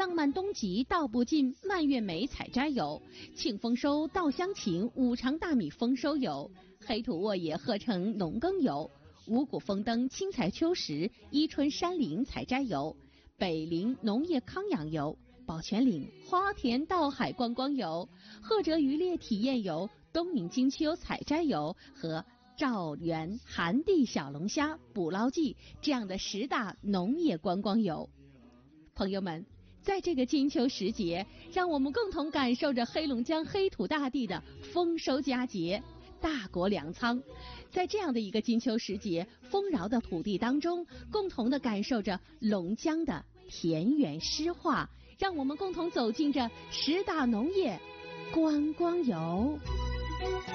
浪漫东极道不尽蔓越莓采摘游，庆丰收稻香情五常大米丰收游，黑土沃野鹤城农耕游，五谷丰登青采秋实伊春山林采摘游，北陵农业康养游，宝泉岭花田稻海观光游，赫哲渔猎体验游，东宁金秋采摘游和赵园寒地小龙虾捕捞季这样的10大农业观光游。朋友们，在这个金秋时节，让我们共同感受着黑龙江黑土大地的丰收佳节，大国粮仓。在这样的一个金秋时节，丰饶的土地当中，共同的感受着龙江的田园诗画，让我们共同走进这10大农业观光游。